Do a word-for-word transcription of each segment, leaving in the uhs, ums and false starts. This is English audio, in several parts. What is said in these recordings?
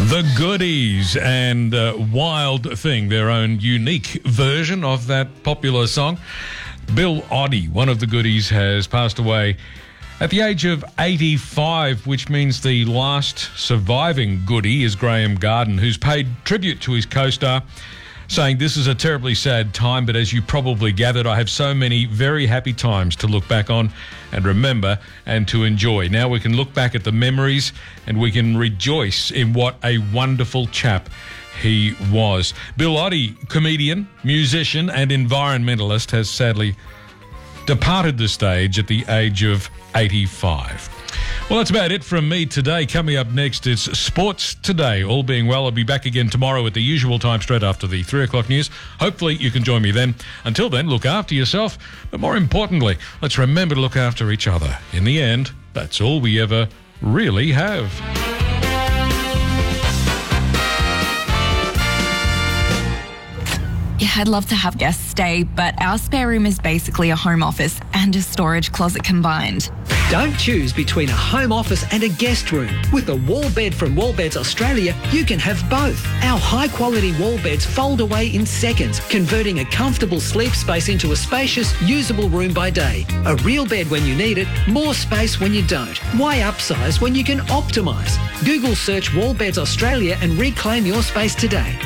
The Goodies and uh, Wild Thing, their own unique version of that popular song. Bill Oddie, one of the Goodies, has passed away at the age of eighty-five, which means the last surviving Goodie is Graham Garden, who's paid tribute to his co-star, saying, "This is a terribly sad time, but as you probably gathered, I have so many very happy times to look back on and remember and to enjoy. Now we can look back at the memories and we can rejoice in what a wonderful chap he was." Bill Oddie, comedian, musician and environmentalist, has sadly departed the stage at the age of eighty-five. Well, that's about it from me today. Coming up next, it's Sports Today. All being well, I'll be back again tomorrow at the usual time, straight after the three o'clock news. Hopefully you can join me then. Until then, look after yourself. But more importantly, let's remember to look after each other. In the end, that's all we ever really have. Yeah, I'd love to have guests stay, but our spare room is basically a home office and a storage closet combined. Don't choose between a home office and a guest room. With a wall bed from Wallbeds Australia, you can have both. Our high-quality wall beds fold away in seconds, converting a comfortable sleep space into a spacious, usable room by day. A real bed when you need it, more space when you don't. Why upsize when you can optimise? Google search Wallbeds Australia and reclaim your space today.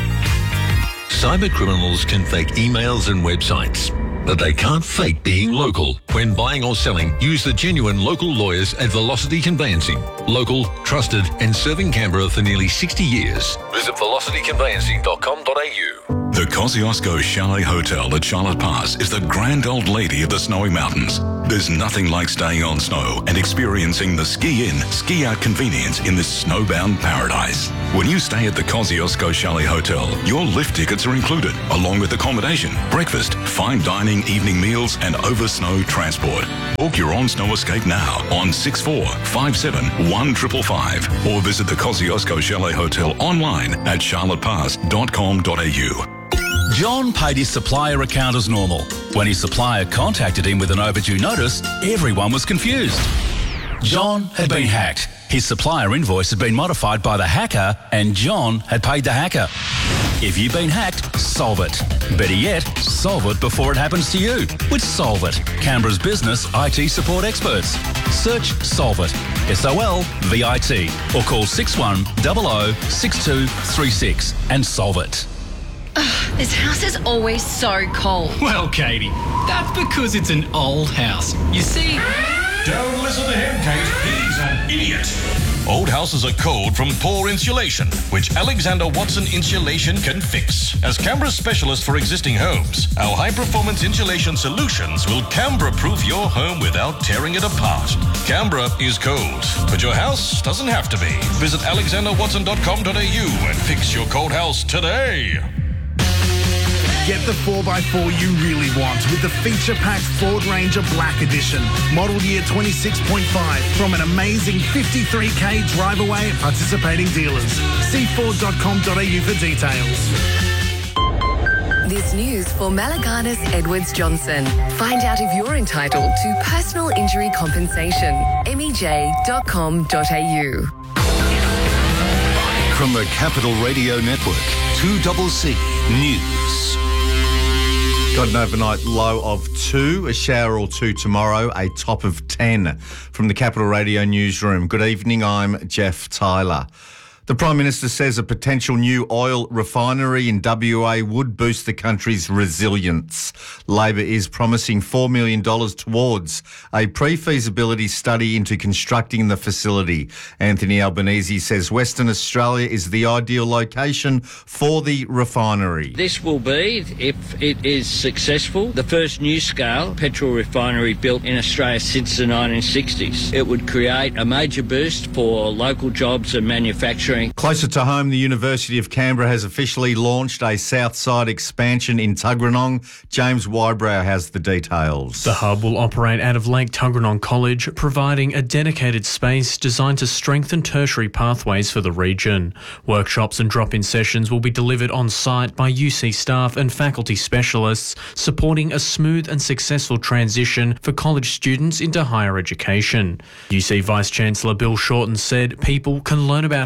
Cyber criminals can fake emails and websites, but they can't fake being local. When buying or selling, use the genuine local lawyers at Velocity Conveyancing. Local, trusted and serving Canberra for nearly sixty years. Visit velocity conveyancing dot com dot a u. The Kosciuszko Chalet Hotel at Charlotte Pass is the grand old lady of the snowy mountains. There's nothing like staying on snow and experiencing the ski-in, ski-out convenience in this snowbound paradise. When you stay at the Kosciuszko Chalet Hotel, your lift tickets are included, along with accommodation, breakfast, fine dining, evening meals and over-snow transport. Book your on-snow escape now on six four five seven one five five five or visit the Kosciuszko Chalet Hotel online at charlotte pass dot com dot a u. John paid his supplier account as normal. When his supplier contacted him with an overdue notice, everyone was confused. John had been hacked. His supplier invoice had been modified by the hacker and John had paid the hacker. If you've been hacked, solve it. Better yet, solve it before it happens to you with Solve It, Canberra's business I T support experts. Search Solve It, S O L V I T, or call six one zero zero six two three six and solve it. Ugh, this house is always so cold. Well, Katie, that's because it's an old house. You see... Don't listen to him, Kate. He's an idiot. Old houses are cold from poor insulation, which Alexander Watson Insulation can fix. As Canberra's specialist for existing homes, our high-performance insulation solutions will Canberra-proof your home without tearing it apart. Canberra is cold, but your house doesn't have to be. Visit alexander watson dot com dot a u and fix your cold house today. Get the four by four you really want with the feature-packed Ford Ranger Black Edition. Model year twenty-six point five from an amazing fifty-three k drive away at participating dealers. See ford dot com dot a u for details. This news for Malaganas Edwards Johnson. Find out if you're entitled to personal injury compensation. m e j dot com dot a u. From the Capital Radio Network, two C C News. Got an overnight low of two, a shower or two tomorrow, a top of ten. From the Capital Radio newsroom, good evening, I'm Jeff Tyler. The Prime Minister says a potential new oil refinery in W A would boost the country's resilience. Labor is promising four million dollars towards a pre-feasibility study into constructing the facility. Anthony Albanese says Western Australia is the ideal location for the refinery. This will be, if it is successful, the first new-scale petrol refinery built in Australia since the nineteen sixties. It would create a major boost for local jobs and manufacturing. Closer to home, the University of Canberra has officially launched a Southside expansion in Tuggeranong. James Wybrow has the details. The hub will operate out of Lake Tuggeranong College, providing a dedicated space designed to strengthen tertiary pathways for the region. Workshops and drop-in sessions will be delivered on site by U C staff and faculty specialists, supporting a smooth and successful transition for college students into higher education. U C Vice-Chancellor Bill Shorten said people can learn about how to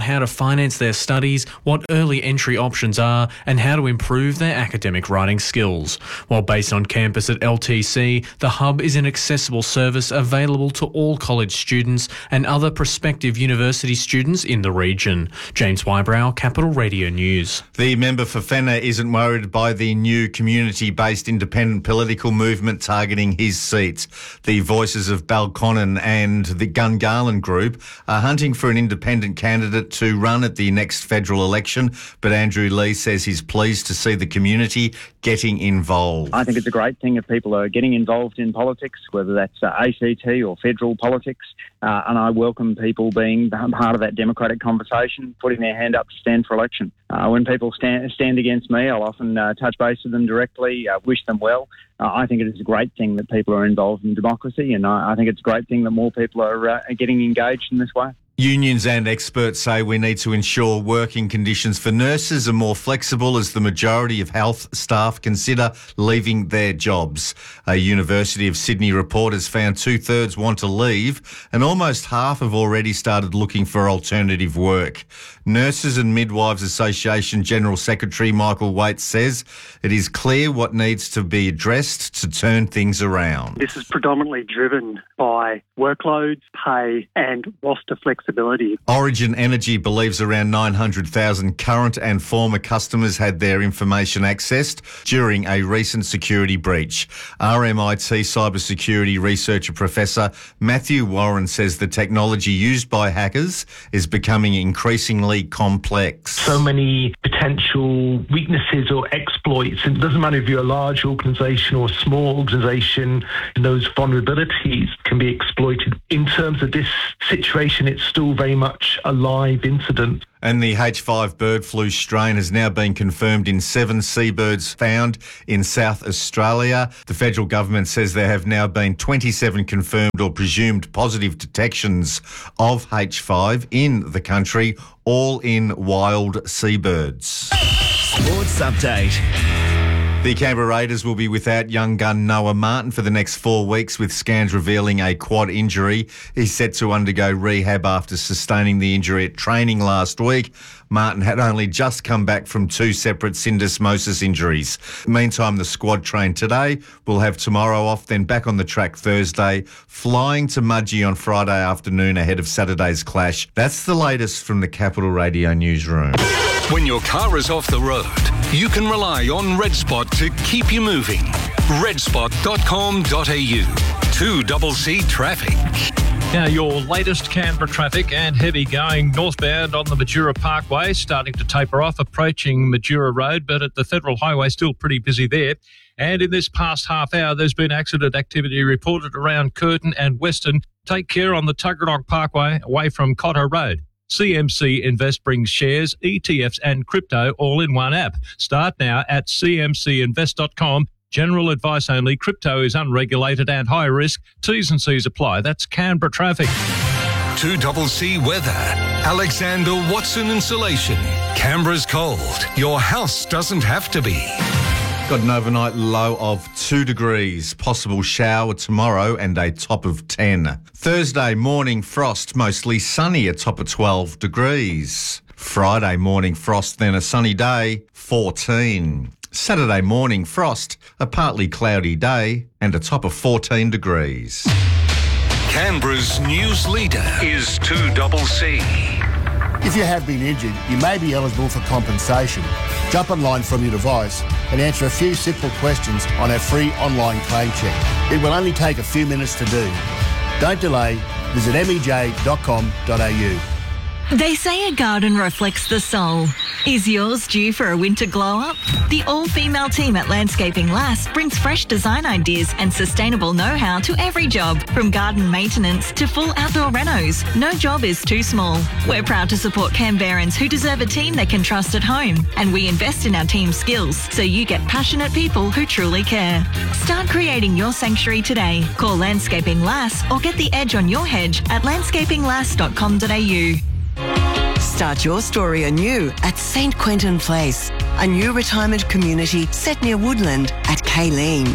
finance their studies, what early entry options are, and how to improve their academic writing skills. While based on campus at L T C, the Hub is an accessible service available to all college students and other prospective university students in the region. James Wybrow, Capital Radio News. The member for Fenner isn't worried by the new community-based independent political movement targeting his seat. The Voices of Balconnen and the Gungahlin Group are hunting for an independent candidate to run at the next federal election, but Andrew Lee says he's pleased to see the community getting involved. I think it's a great thing if people are getting involved in politics, whether that's uh, A C T or federal politics, uh, and I welcome people being part of that democratic conversation, putting their hand up to stand for election. Uh, when people stand, stand against me, I'll often uh, touch base with them directly, uh, wish them well. Uh, I think it is a great thing that people are involved in democracy, and I, I think it's a great thing that more people are, uh, are getting engaged in this way. Unions and experts say we need to ensure working conditions for nurses are more flexible as the majority of health staff consider leaving their jobs. A University of Sydney report has found two-thirds want to leave and almost half have already started looking for alternative work. Nurses and Midwives Association General Secretary Michael Waite says it is clear what needs to be addressed to turn things around. This is predominantly driven by workloads, pay and roster flexibility. Origin Energy believes around nine hundred thousand current and former customers had their information accessed during a recent security breach. R M I T cybersecurity researcher Professor Matthew Warren says the technology used by hackers is becoming increasingly complex. So many potential weaknesses or exploits. It doesn't matter if you're a large organisation or a small organisation, those vulnerabilities can be exploited. In terms of this situation, it's still very much a live incident. And the H five bird flu strain has now been confirmed in seven seabirds found in South Australia. The federal government says there have now been twenty-seven confirmed or presumed positive detections of H five in the country, all in wild seabirds. Sports Update. The Canberra Raiders will be without young gun Noah Martin for the next four weeks, with scans revealing a quad injury. He's set to undergo rehab after sustaining the injury at training last week. Martin had only just come back from two separate syndesmosis injuries. Meantime, the squad trained today, will have tomorrow off, then back on the track Thursday, flying to Mudgee on Friday afternoon ahead of Saturday's clash. That's the latest from the Capital Radio Newsroom. When your car is off the road, you can rely on Red Spot to keep you moving. red spot dot com dot a u. two C C traffic. Now, your latest Canberra traffic and heavy going northbound on the Majura Parkway, starting to taper off, approaching Majura Road, but at the Federal Highway, still pretty busy there. And in this past half hour, there's been accident activity reported around Curtin and Weston. Take care on the Tuggeranong Parkway, away from Cotter Road. C M C Invest brings shares, E T Fs and crypto all in one app. Start now at c m c invest dot com. General advice only. Crypto is unregulated and high risk. T's and C's apply. That's Canberra traffic. two C C weather. Alexander Watson Insulation. Canberra's cold. Your house doesn't have to be. Got an overnight low of two degrees, possible shower tomorrow and a top of ten. Thursday morning frost, mostly sunny, a top of twelve degrees. Friday morning frost, then a sunny day, fourteen. Saturday morning frost, a partly cloudy day and a top of fourteen degrees. Canberra's news leader is two C C. If you have been injured, you may be eligible for compensation. Jump online from your device and answer a few simple questions on our free online claim check. It will only take a few minutes to do. Don't delay. Visit m e j dot com dot a u. They say a garden reflects the soul. Is yours due for a winter glow-up? The all-female team at Landscaping Lass brings fresh design ideas and sustainable know-how to every job, from garden maintenance to full outdoor renos. No job is too small. We're proud to support Canberrans who deserve a team they can trust at home, and we invest in our team's skills so you get passionate people who truly care. Start creating your sanctuary today. Call Landscaping Lass or get the edge on your hedge at landscaping lass dot com dot a u. Start your story anew at Saint Quentin Place, a new retirement community set near Woodland at Kayleen.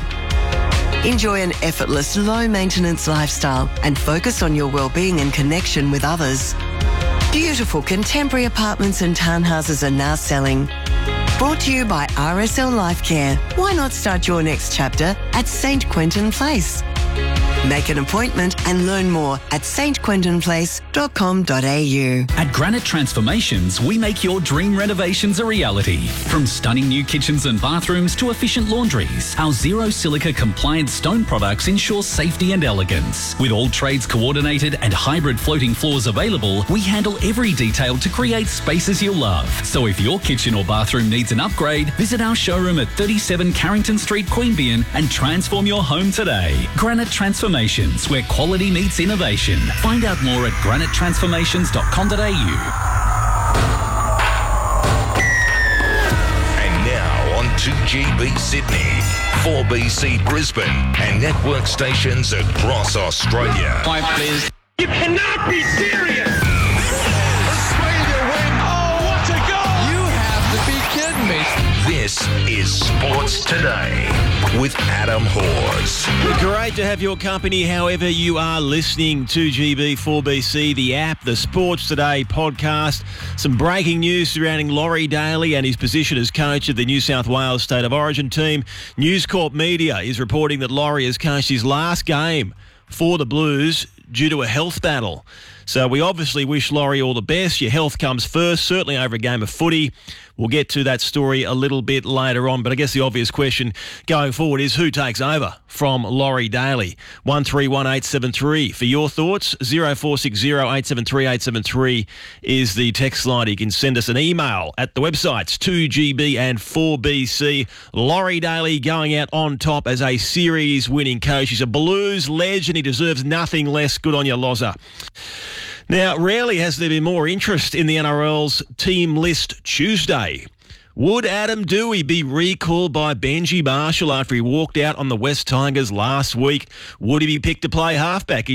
Enjoy an effortless, low-maintenance lifestyle and focus on your well-being and connection with others. Beautiful contemporary apartments and townhouses are now selling. Brought to you by R S L Life Care. Why not start your next chapter at Saint Quentin Place? Make an appointment and learn more at s t quentin place dot com dot a u. At Granite Transformations, we make your dream renovations a reality. From stunning new kitchens and bathrooms to efficient laundries, our zero silica compliant stone products ensure safety and elegance. With all trades coordinated and hybrid floating floors available, we handle every detail to create spaces you'll love. So if your kitchen or bathroom needs an upgrade, visit our showroom at thirty-seven Carrington Street, Queanbeyan and transform your home today. Granite Transformations, where quality meets innovation. Find out more at granite transformations dot com dot a u. And now on two G B Sydney, four B C Brisbane, and network stations across Australia. Five, please. You cannot be serious! Australia win! Oh, what a goal! You have to be kidding me. This is Sports Today with Adam Hawes. Great to have your company, however you are listening to G B four B C, the app, the Sports Today podcast. Some breaking news surrounding Laurie Daley and his position as coach of the New South Wales State of Origin team. News Corp Media is reporting that Laurie has coached his last game for the Blues due to a health battle. So we obviously wish Laurie all the best. Your health comes first, certainly over a game of footy. We'll get to that story a little bit later on, but I guess the obvious question going forward is who takes over from Laurie Daley? one three one eight seven three for your thoughts. zero four six zero eight seven three eight seven three is the text line. You can send us an email at the websites two G B and four B C. Laurie Daley going out on top as a series-winning coach. He's a Blues legend. He deserves nothing less. Good on you, Loza. Now, rarely has there been more interest in the N R L's Team List Tuesday. Would Adam Doueihi be recalled by Benji Marshall after he walked out on the West Tigers last week? Would he be picked to play halfback?